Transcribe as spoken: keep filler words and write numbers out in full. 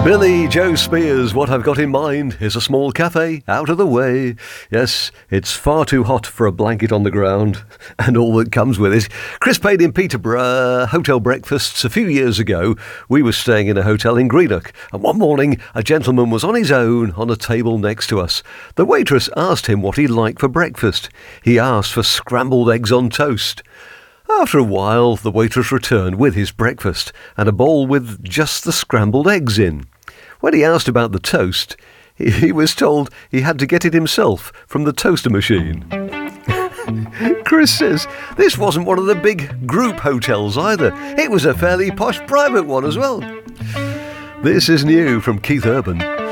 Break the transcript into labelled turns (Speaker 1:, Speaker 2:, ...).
Speaker 1: Billy Joe Spears, what I've got in mind is a small cafe out of the way. Yes, it's far too hot for a blanket on the ground, and all that comes with it. Chris paid in Peterborough hotel breakfasts a few years ago. We were staying in a hotel in Greenock, and one morning a gentleman was on his own on a table next to us. The waitress asked him what he'd like for breakfast. He asked for scrambled eggs on toast. After a while, the waitress returned with his breakfast and a bowl with just the scrambled eggs in. When he asked about the toast, he, he was told he had to get it himself from the toaster machine. Chris says this wasn't one of the big group hotels either. It was a fairly posh private one as well. This is new from Keith Urban.